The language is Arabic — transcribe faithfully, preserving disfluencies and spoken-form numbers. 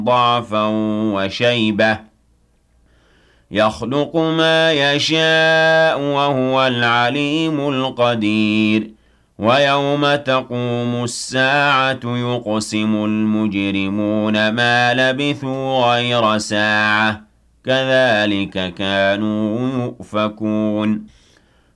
ضعفا وشيبة يخلق ما يشاء وهو العليم القدير ويوم تقوم الساعة يقسم المجرمون ما لبثوا غير ساعة كذلك كانوا يؤفكون